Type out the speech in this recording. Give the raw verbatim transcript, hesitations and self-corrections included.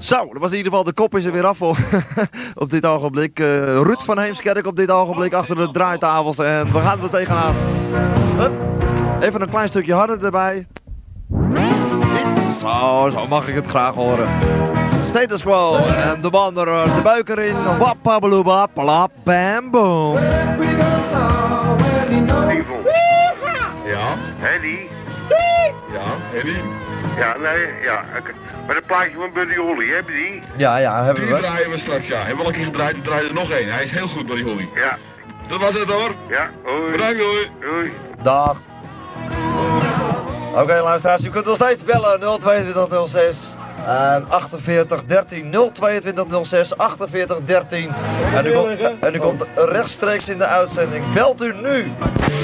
Zo, dat was in ieder geval, de kop is er weer af voor op dit ogenblik. Uh, Ruud van Heemskerk op dit ogenblik achter de draaitafels en we gaan er tegenaan. Hup. Even een klein stukje harder erbij. Zo, zo mag ik het graag horen. Status quo en de man er, de buik erin. Wappabeloeba, plap, bam, boom. Ja, Henny. Ja, Henny. Ja, nee, ja. Maar een plaatje van Buddy Holly, heb je die? Ja, ja, hebben we. Die draaien we straks, ja. En wel een keer gedraaid, draaien er nog één. Hij is heel goed, Buddy Holly. Ja. Dat was het hoor. Ja, hoi. Bedankt, hoi. Hoi. Dag. Oké, okay, luisteraars, u kunt nog steeds bellen nul tweeëntwintig nul zes. En achtenveertig dertien nul tweeëntwintig nul zes achtenveertig dertien. En u, komt, en u komt rechtstreeks in de uitzending. Belt u nu!